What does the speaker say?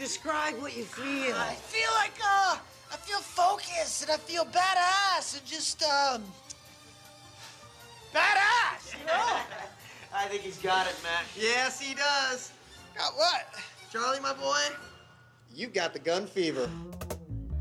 Describe what you feel. I feel like, I feel focused and I feel badass and just, badass, you know? I think he's got it, Matt. Yes, he does. Got what? Charlie, my boy, you got the gun fever.